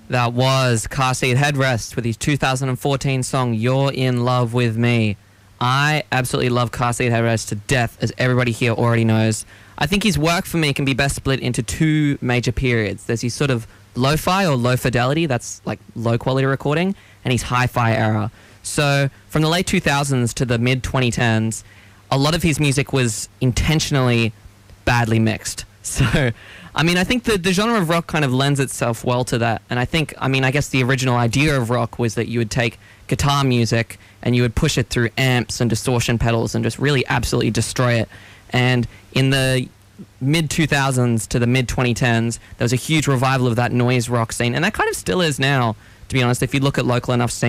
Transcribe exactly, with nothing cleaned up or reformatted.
That was Car Seat Headrest with his two thousand fourteen song, You're in Love with Me. I absolutely love Car Seat Headrest to death, as everybody here already knows. I think his work for me can be best split into two major periods. There's his sort of lo-fi or low fidelity, that's like low quality recording, and his hi-fi era. So from the late two thousands to the mid twenty tens, a lot of his music was intentionally badly mixed. So, I mean, I think the, the genre of rock kind of lends itself well to that. And I think, I mean, I guess the original idea of rock was that you would take guitar music and you would push it through amps and distortion pedals and just really absolutely destroy it. And in the mid two thousands to the mid twenty tens, there was a huge revival of that noise rock scene. And that kind of still is now, to be honest. If you look at local enough scenes,